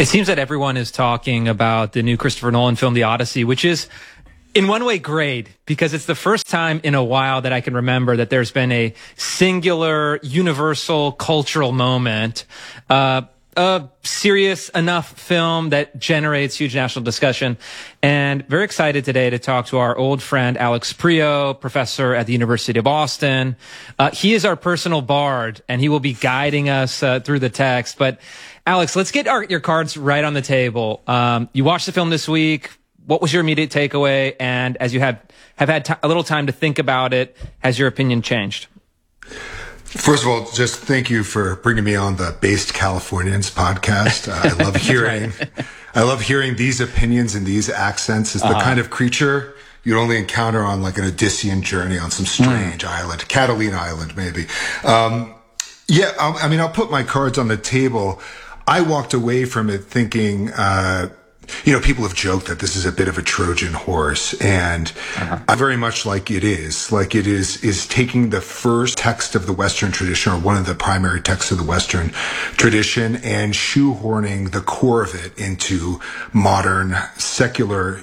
It seems that everyone is talking about the new Christopher Nolan film, The Odyssey, which is in one way great because it's the first time in a while that I can remember that there's been a singular, universal, cultural moment, a serious enough film that generates huge national discussion. And very excited today to talk to our old friend, Alex Prio, professor at the University of Boston. He is our personal bard, and he will be guiding us through the text. But Alex, let's get your cards right on the table. You watched the film this week. What was your immediate takeaway? And as you have had a little time to think about it, has your opinion changed? First of all, just thank you for bringing me on the Based Californians podcast. I love hearing, I love hearing these opinions and these accents. It's the kind of creature you'd only encounter on like an Odyssean journey on some strange island, Catalina Island, maybe. I'll put my cards on the table. I walked away from it thinking, people have joked that this is a bit of a Trojan horse, and I very much like it is taking the first text of the Western tradition, or one of the primary texts of the Western tradition, and shoehorning the core of it into modern secular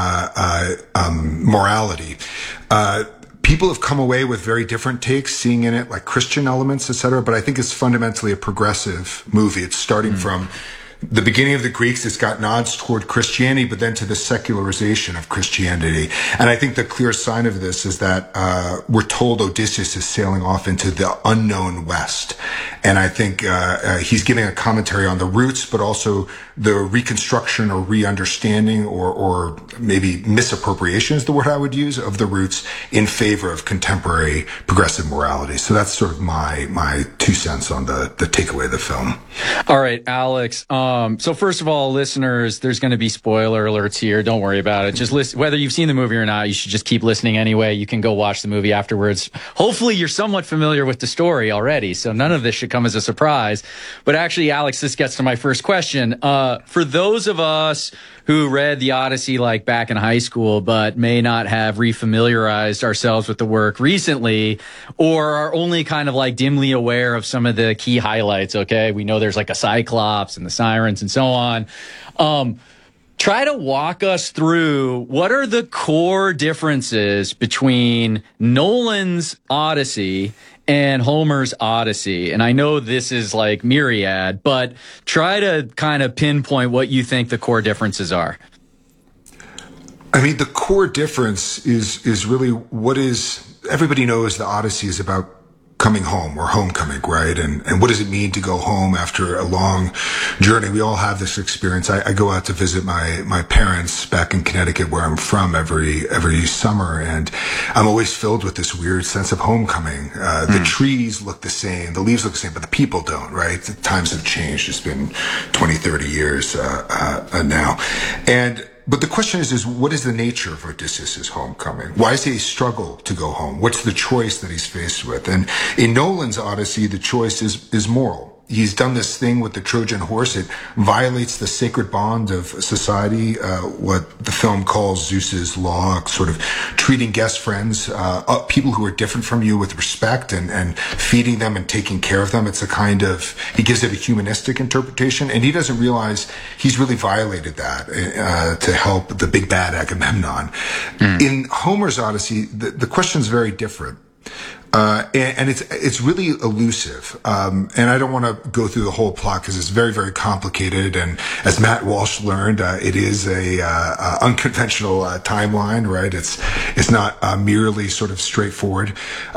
morality. People have come away with very different takes, seeing in it like Christian elements, etc. But I think it's fundamentally a progressive movie. It's starting from the beginning of the Greeks. It's got nods toward Christianity, but then to the secularization of Christianity. And I think the clear sign of this is that we're told Odysseus is sailing off into the unknown West. And I think he's giving a commentary on the roots, but also the reconstruction or re-understanding or maybe misappropriation is the word I would use, of the roots in favor of contemporary progressive morality. So that's sort of my 2 cents on the takeaway of the film. All right, Alex. So first of all, listeners, there's going to be spoiler alerts here. Don't worry about it. Just listen. Whether you've seen the movie or not, you should just keep listening anyway. You can go watch the movie afterwards. Hopefully you're somewhat familiar with the story already, so none of this should come as a surprise. But actually, Alex, this gets to my first question. For those of us who read The Odyssey like back in high school, but may not have refamiliarized ourselves with the work recently, or are only kind of like dimly aware of some of the key highlights, okay? We know there's like a Cyclops and the Sirens and so on. Try to walk us through what are the core differences between Nolan's Odyssey and Homer's Odyssey. And I know this is like myriad, but try to kind of pinpoint what you think the core differences are. I mean, the core difference is really everybody knows the Odyssey is about coming home, or homecoming, right? And what does it mean to go home after a long journey? We all have this experience. I go out to visit my parents back in Connecticut, where I'm from, every summer, and I'm always filled with this weird sense of homecoming. The trees look the same, the leaves look the same, but the people don't, right? The times have changed. It's been 20, 30 years now. But the question is what is the nature of Odysseus' homecoming? Why is he a struggle to go home? What's the choice that he's faced with? And in Nolan's Odyssey, the choice is moral. He's done this thing with the Trojan horse. It violates the sacred bond of society, what the film calls Zeus's law, sort of treating guest friends, people who are different from you, with respect and feeding them and taking care of them. It's he gives it a humanistic interpretation, and he doesn't realize he's really violated that to help the big bad Agamemnon. In Homer's Odyssey, the question's very different. And it's really elusive. And I don't want to go through the whole plot because it's very, very complicated. And as Matt Walsh learned, it is a unconventional timeline, right? It's not merely sort of straightforward.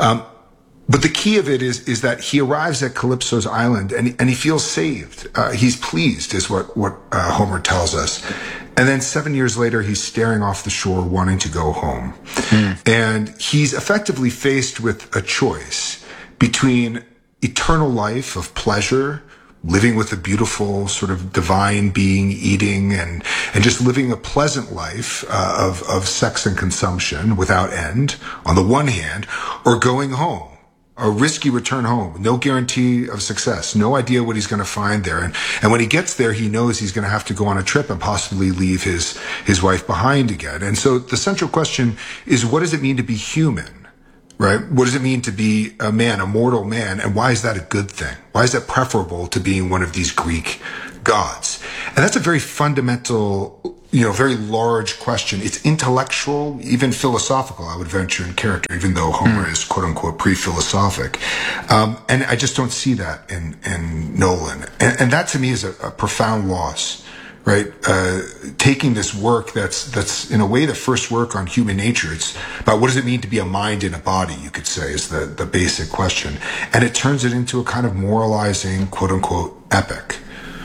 But the key of it is that he arrives at Calypso's island and he feels saved. He's pleased, is what Homer tells us. And then 7 years later, he's staring off the shore, wanting to go home. And he's effectively faced with a choice between eternal life of pleasure, living with a beautiful sort of divine being, eating and just living a pleasant life of sex and consumption without end, on the one hand, or going home. A risky return home, no guarantee of success, no idea what he's going to find there. And when he gets there, he knows he's going to have to go on a trip and possibly leave his wife behind again. And so the central question is, what does it mean to be human, right? What does it mean to be a man, a mortal man? And why is that a good thing? Why is that preferable to being one of these Greek gods? And that's a very fundamental, very large question. It's intellectual, even philosophical, I would venture, in character, even though Homer is quote unquote pre-philosophic. And I just don't see that in Nolan. And that to me is a profound loss. Right, taking this work that's in a way the first work on human nature. It's about what does it mean to be a mind in a body, you could say, is the basic question, and it turns it into a kind of moralizing, quote unquote, epic.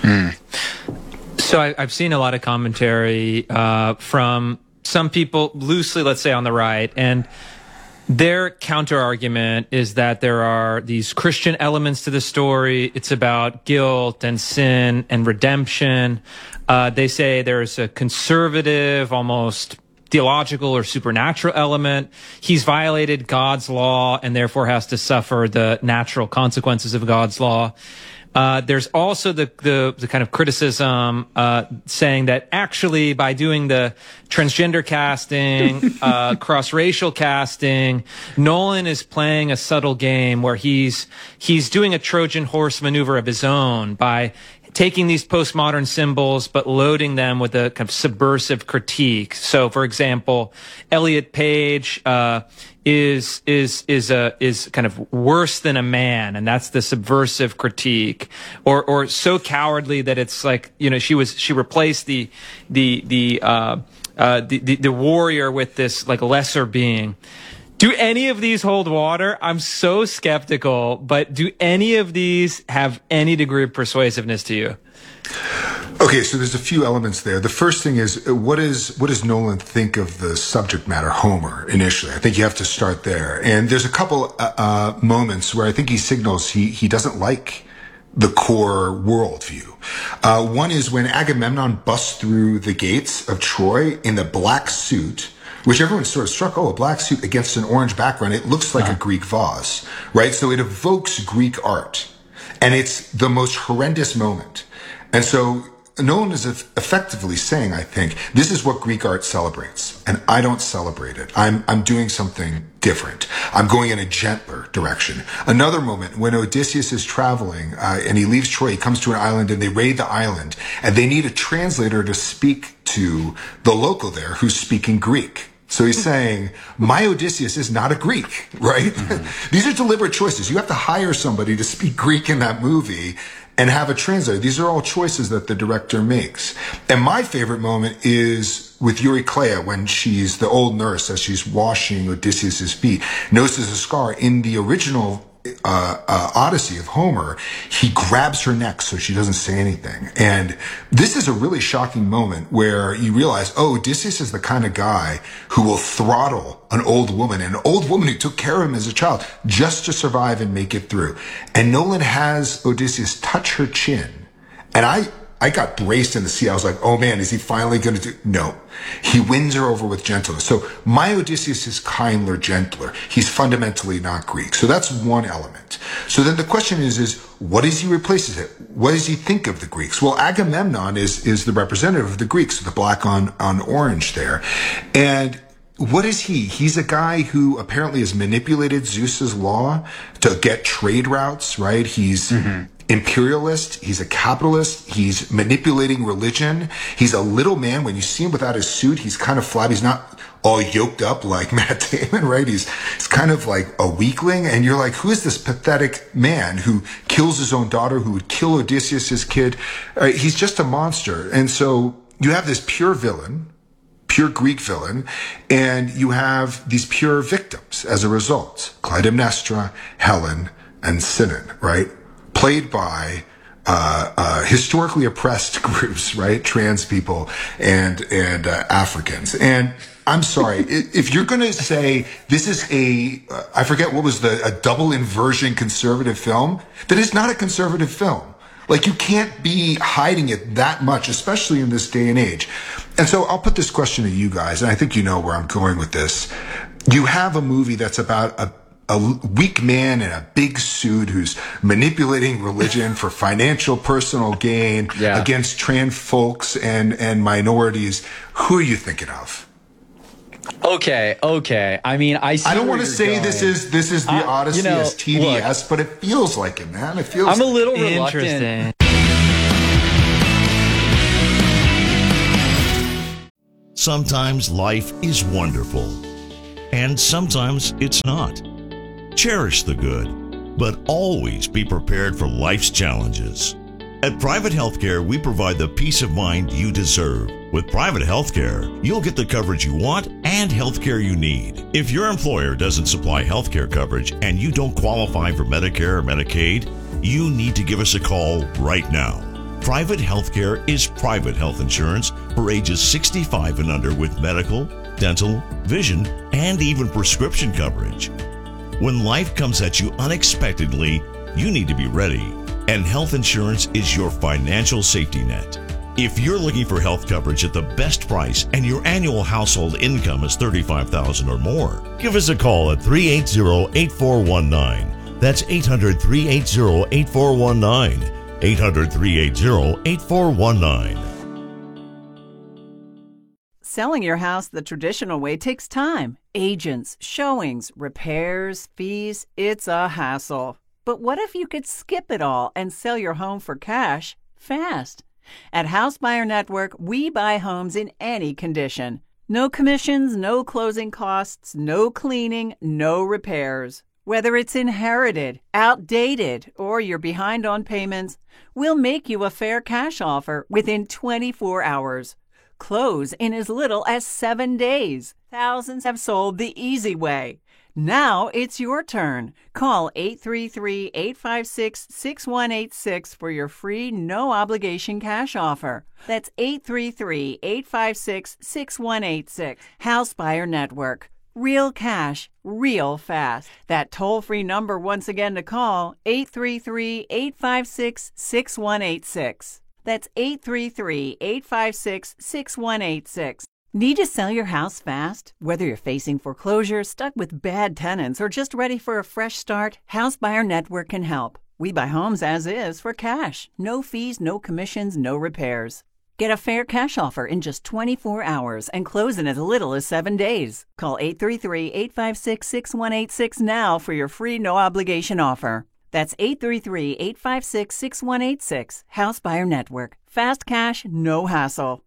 So I've seen a lot of commentary from some people, loosely, let's say, on the right, and their counter argument is that there are these Christian elements to the story. It's about guilt and sin and redemption. They say there's a conservative, almost theological or supernatural element. He's violated God's law and therefore has to suffer the natural consequences of God's law. There's also the kind of criticism saying that actually by doing the transgender casting, cross-racial casting, Nolan is playing a subtle game where he's doing a Trojan horse maneuver of his own by taking these postmodern symbols but loading them with a kind of subversive critique. So, for example, Elliot Page is kind of worse than a man, and that's the subversive critique, or so cowardly that it's like, she replaced the warrior with this like lesser being. Do any of these hold water? I'm so skeptical, but do any of these have any degree of persuasiveness to you? Okay, so there's a few elements there. The first thing is, what does Nolan think of the subject matter, Homer, initially? I think you have to start there. And there's a couple moments where I think he signals he doesn't like the core worldview. One is when Agamemnon busts through the gates of Troy in the black suit, which everyone sort of struck, a black suit against an orange background. It looks like a Greek vase, right? So it evokes Greek art. And it's the most horrendous moment. And so Nolan is effectively saying, I think, this is what Greek art celebrates, and I don't celebrate it. I'm doing something different. I'm going in a gentler direction. Another moment when Odysseus is traveling and he leaves Troy, he comes to an island and they raid the island, and they need a translator to speak to the local there who's speaking Greek. So he's saying, my Odysseus is not a Greek, right? Mm-hmm. These are deliberate choices. You have to hire somebody to speak Greek in that movie and have a translator. These are all choices that the director makes. And my favorite moment is with Eurycleia when she's the old nurse as she's washing Odysseus' feet, notices a scar. In the original Odyssey of Homer, he grabs her neck so she doesn't say anything. And this is a really shocking moment where you realize, Odysseus is the kind of guy who will throttle an old woman who took care of him as a child just to survive and make it through. And Nolan has Odysseus touch her chin. And I got braced in the seat. I was like, oh man, is he finally going to do? No. He wins her over with gentleness. So my Odysseus is kinder, gentler. He's fundamentally not Greek. So that's one element. So then the question is what does he replace it? What does he think of the Greeks? Well, Agamemnon is the representative of the Greeks, the black on orange there. And what is he? He's a guy who apparently has manipulated Zeus's law to get trade routes, right? He's imperialist. He's a capitalist. He's manipulating religion. He's a little man. When you see him without his suit, he's kind of flabby. He's not all yoked up like Matt Damon, right? He's kind of like a weakling. And you're like, who is this pathetic man who kills his own daughter, who would kill Odysseus, his kid? He's just a monster. And so you have this pure villain, pure Greek villain, and you have these pure victims as a result. Clytemnestra, Helen, and Sinon, right? Played by historically oppressed groups, right? Trans people and Africans. And I'm sorry, if you're going to say this is I forget what was a double inversion conservative film, that is not a conservative film. Like, you can't be hiding it that much, especially in this day and age. And so I'll put this question to you guys, and I think you know where I'm going with this. You have a movie that's about a weak man in a big suit who's manipulating religion for financial personal gain against trans folks and minorities. Who are you thinking of? Okay. I mean, I don't want to say this is the Odyssey as TDS, but it feels like it, man. It feels. I'm a little reluctant. Sometimes life is wonderful, and sometimes it's not. Cherish the good, but always be prepared for life's challenges. At Private Healthcare, we provide the peace of mind you deserve. With Private Healthcare, you'll get the coverage you want and healthcare you need. If your employer doesn't supply healthcare coverage and you don't qualify for Medicare or Medicaid, you need to give us a call right now. Private Healthcare is private health insurance for ages 65 and under with medical, dental, vision, and even prescription coverage. When life comes at you unexpectedly, you need to be ready, and health insurance is your financial safety net. If you're looking for health coverage at the best price and your annual household income is $35,000 or more, give us a call at 380-8419. That's 800-380-8419. 800-380-8419. Selling your house the traditional way takes time. Agents, showings, repairs, fees. It's a hassle. But what if you could skip it all and sell your home for cash fast? At House Buyer Network, we buy homes in any condition. No commissions, no closing costs, no cleaning, no repairs. Whether it's inherited, outdated, or you're behind on payments, we'll make you a fair cash offer within 24 hours. Close in as little as 7 days. Thousands have sold the easy way. Now it's your turn. Call 833-856-6186 for your free, no-obligation cash offer. That's 833-856-6186. House Buyer Network. Real cash, real fast. That toll-free number once again to call, 833-856-6186. That's 833-856-6186. Need to sell your house fast? Whether you're facing foreclosure, stuck with bad tenants, or just ready for a fresh start, House Buyer Network can help. We buy homes as is for cash. No fees, no commissions, no repairs. Get a fair cash offer in just 24 hours and close in as little as 7 days. Call 833-856-6186 now for your free no-obligation offer. That's 833-856-6186. House Buyer Network. Fast cash, no hassle.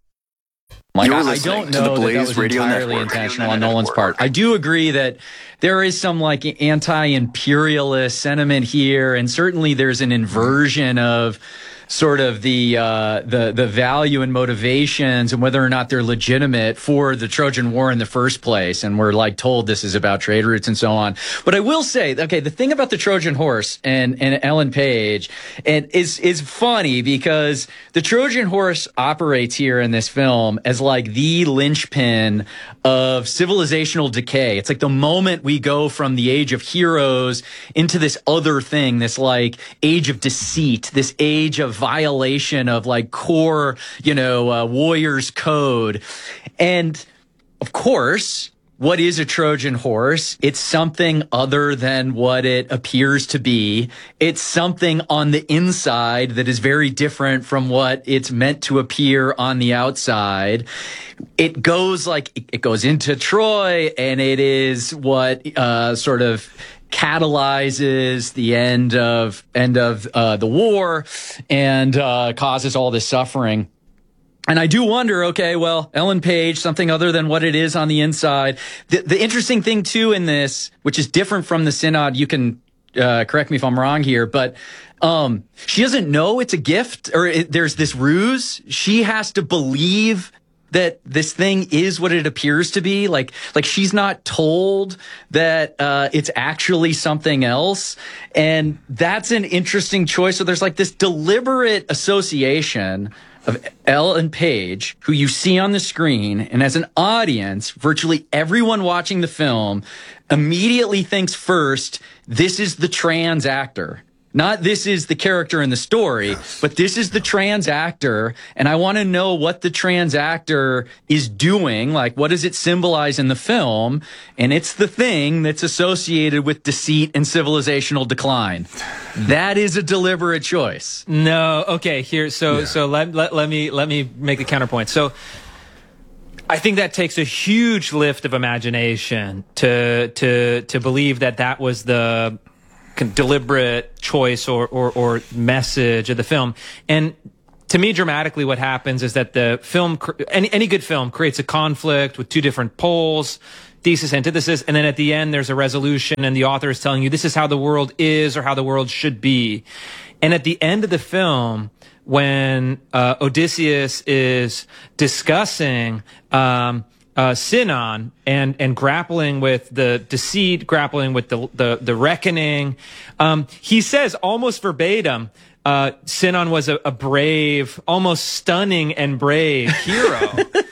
I don't know that was entirely intentional on Nolan's part. I do agree that there is some like anti-imperialist sentiment here, and certainly there's an inversion of sort of the value and motivations and whether or not they're legitimate for the Trojan War in the first place. And we're like told this is about trade routes and so on. But I will say, okay, the thing about the Trojan horse and Ellen Page is funny because the Trojan horse operates here in this film as like the linchpin of civilizational decay. It's like the moment we go from the age of heroes into this other thing, this like age of deceit, this age of violation of like core, warrior's code. And of course, what is a Trojan horse? It's something other than what it appears to be. It's something on the inside that is very different from what it's meant to appear on the outside. It goes into Troy, and it is what sort of catalyzes the end of the war and causes all this suffering. And I do wonder, okay, well, Ellen Page, something other than what it is on the inside. The interesting thing, too, in this, which is different from the Synod, you can correct me if I'm wrong here, but she doesn't know it's a gift or there's this ruse. She has to believe that this thing is what it appears to be. Like she's not told that it's actually something else. And that's an interesting choice. So there's like this deliberate association of Ellen Page, who you see on the screen, and as an audience, virtually everyone watching the film immediately thinks first, this is the trans actor. Not this is the character in the story, but this is the trans actor, and I want to know what the trans actor is doing, like what does it symbolize in the film, and it's the thing that's associated with deceit and civilizational decline. That is a deliberate choice. No, okay, here, so let me make a counterpoint. So I think that takes a huge lift of imagination to believe that was the deliberate choice or message of the film. And to me, dramatically, what happens is that the film, any good film, creates a conflict with two different poles, thesis, antithesis, and then at the end, there's a resolution, and the author is telling you this is how the world is or how the world should be. And at the end of the film, when Odysseus is discussing Sinon and grappling with the deceit, grappling with the reckoning, he says almost verbatim, Sinon was a brave, almost stunning and brave hero.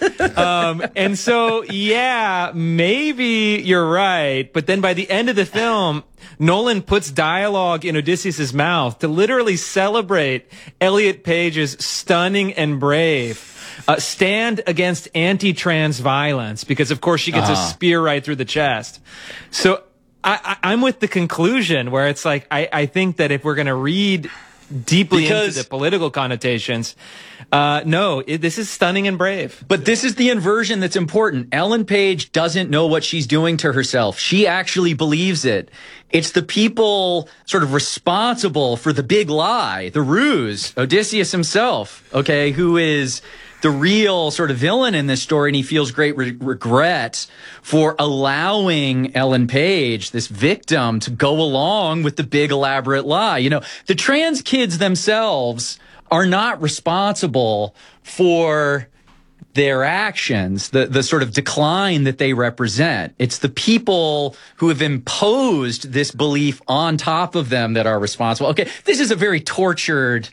And so, yeah, maybe you're right. But then by the end of the film, Nolan puts dialogue in Odysseus's mouth to literally celebrate Elliot Page's stunning and brave stand against anti-trans violence, because of course she gets a spear right through the chest. So I'm with the conclusion where it's like, I think that if we're going to read deeply into the political connotations, this is stunning and brave. But this is the inversion that's important. Ellen Page doesn't know what she's doing to herself. She actually believes it. It's the people sort of responsible for the big lie, the ruse, Odysseus himself, okay, who is the real sort of villain in this story, and he feels great regret for allowing Ellen Page, this victim, to go along with the big elaborate lie. You know, the trans kids themselves are not responsible for their actions, the sort of decline that they represent. It's the people who have imposed this belief on top of them that are responsible. Okay, this is a very tortured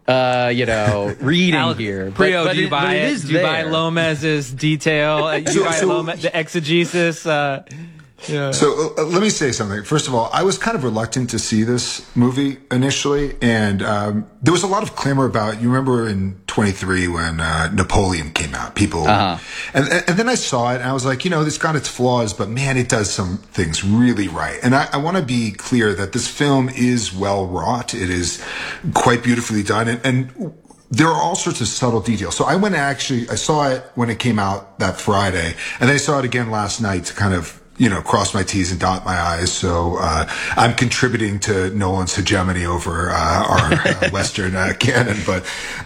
reading here. Priyo, do you buy Lomez's detail? Do you buy the exegesis? Yeah. So let me say something. First of all, I was kind of reluctant to see this movie initially, and there was a lot of clamor about. You remember in 23 when Napoleon came out, people, and then I saw it, and I was like, it's got its flaws, but man, it does some things really right. And I want to be clear that this film is well wrought. It is quite beautifully done, and there are all sorts of subtle details. So I saw it when it came out that Friday, and then I saw it again last night to kind of cross my T's and dot my I's. So I'm contributing to Nolan's hegemony over our Western canon. But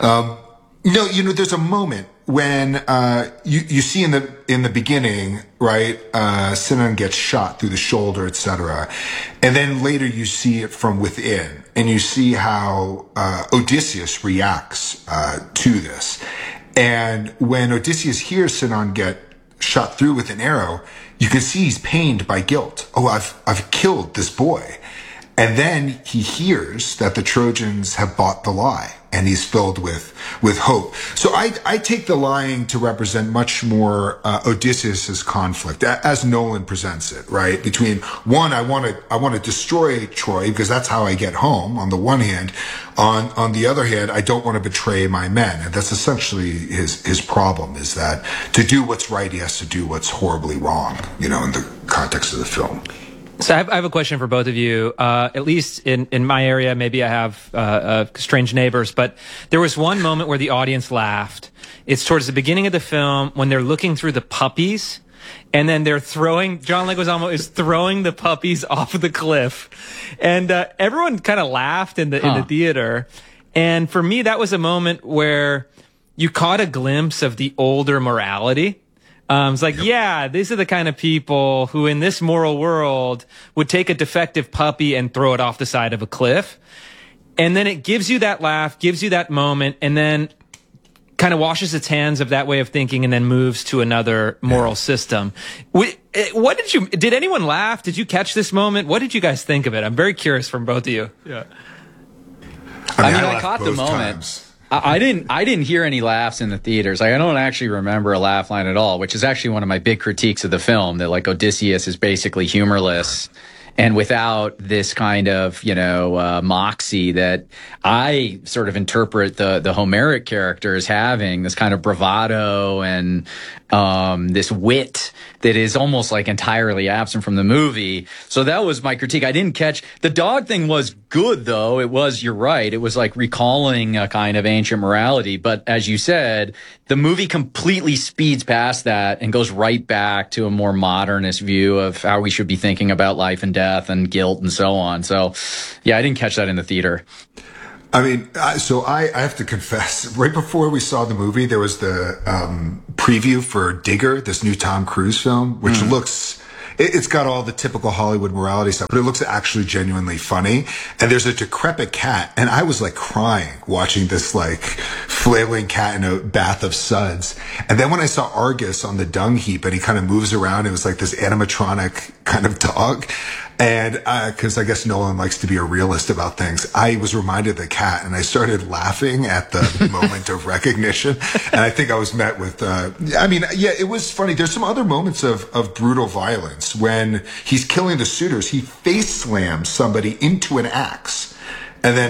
there's a moment when you see in the beginning, right? Sinon gets shot through the shoulder, etc., and then later you see it from within, and you see how Odysseus reacts to this. And when Odysseus hears Sinon get shot through with an arrow, you can see he's pained by guilt. Oh, I've killed this boy. And then he hears that the Trojans have bought the lie, and he's filled with hope. So I take the lying to represent much more Odysseus's conflict as Nolan presents it, right? Between one, I want to destroy Troy because that's how I get home. On the one hand, on the other hand, I don't want to betray my men, and that's essentially his problem. Is that to do what's right, he has to do what's horribly wrong. In the context of the film. So I have a question for both of you. At least in my area, maybe I have strange neighbors, but there was one moment where the audience laughed. It's towards the beginning of the film when they're looking through the puppies, and then they're John Leguizamo is throwing the puppies off of the cliff, and everyone kind of laughed in the theater. And for me, that was a moment where you caught a glimpse of the older morality. It's like, yeah, these are the kind of people who in this moral world would take a defective puppy and throw it off the side of a cliff. And then it gives you that laugh, gives you that moment, and then kind of washes its hands of that way of thinking and then moves to another moral system. Did anyone laugh? Did you catch this moment? What did you guys think of it? I'm very curious from both of you. Yeah. I caught the moment. Times. I didn't hear any laughs in the theaters. I don't actually remember a laugh line at all, which is actually one of my big critiques of the film, that Odysseus is basically humorless and without this kind of, moxie that I sort of interpret the Homeric character as having, this kind of bravado and this wit that is almost like entirely absent from the movie. So that was my critique. I didn't catch the dog thing. Was good though. You're right. It was like recalling a kind of ancient morality. But as you said, the movie completely speeds past that and goes right back to a more modernist view of how we should be thinking about life and death and guilt and so on. So yeah, I didn't catch that in the theater. I mean, I have to confess, right before we saw the movie, there was the preview for Digger, this new Tom Cruise film, which looks, it's got all the typical Hollywood morality stuff, but it looks actually genuinely funny. And there's a decrepit cat, and I was like crying watching this like flailing cat in a bath of suds. And then when I saw Argus on the dung heap and he kind of moves around, it was like this animatronic kind of dog. And because I guess Nolan likes to be a realist about things, I was reminded of the cat, and I started laughing at the moment of recognition. And I think I was met with, it was funny. There's some other moments of brutal violence. When he's killing the suitors, he face slams somebody into an axe.